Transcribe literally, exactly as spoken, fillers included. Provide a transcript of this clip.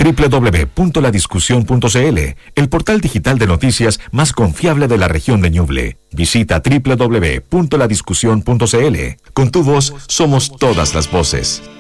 doble u doble u doble u punto la discusión punto c l, el portal digital de noticias más confiable de la región de Ñuble. Visita doble u doble u doble u punto la discusión punto c l. Con tu voz somos todas las voces.